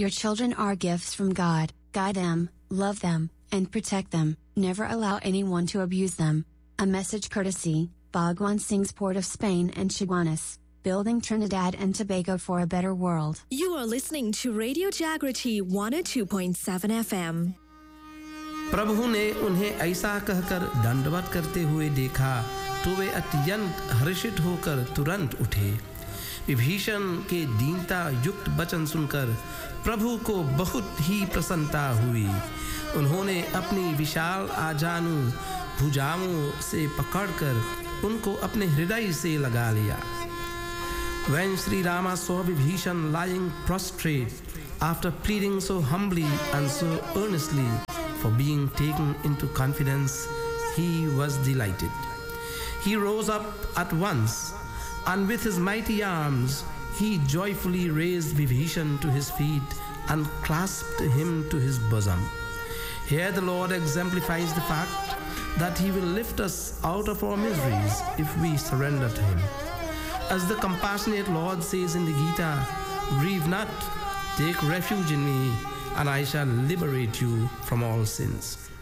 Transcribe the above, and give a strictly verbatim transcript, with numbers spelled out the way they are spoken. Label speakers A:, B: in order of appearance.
A: Your children are gifts from God. Guide them, love them, and protect them. Never allow anyone to abuse them. A message courtesy, Bhagwan Singh's Port of Spain and Chaguanas, building Trinidad and Tobago for a better world.
B: You are listening to Radio Jagriti one oh two point seven F M.
C: प्रभु ने उन्हें ऐसा कहकर दंडवत करते हुए देखा तो वे अत्यंत हर्षित होकर तुरंत उठे। विभीषण के दीनता युक्त वचन सुनकर प्रभु को बहुत ही प्रसन्नता हुई। उन्होंने अपनी विशाल आजानु भुजाओं से पकड़कर उनको अपने हृदय से लगा लिया। When Sri Rama saw Vibhishan lying prostrate after pleading so humbly and so earnestly for being taken into confidence, he was delighted. He rose up at once, and with his mighty arms, he joyfully raised Vibhishan to his feet and clasped him to his bosom. Here the Lord exemplifies the fact that he will lift us out of our miseries if we surrender to him. As the compassionate Lord says in the Gita, "Grieve not, take refuge in me, and I shall liberate you from all sins."